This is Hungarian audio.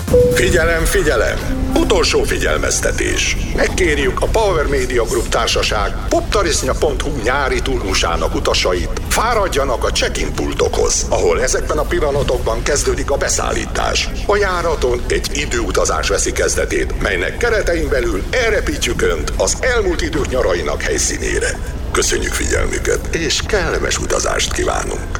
Figyelem, figyelem! Utolsó figyelmeztetés. Megkérjük a Power Media Group társaság poptarisznya.hu nyári turnusának utasait, fáradjanak a check-in pultokhoz, ahol ezekben a pillanatokban kezdődik a beszállítás. A járaton egy időutazás veszi kezdetét, melynek keretein belül elrepítjük Önt az elmúlt idők nyarainak helyszínére. Köszönjük figyelmüket, és kellemes utazást kívánunk!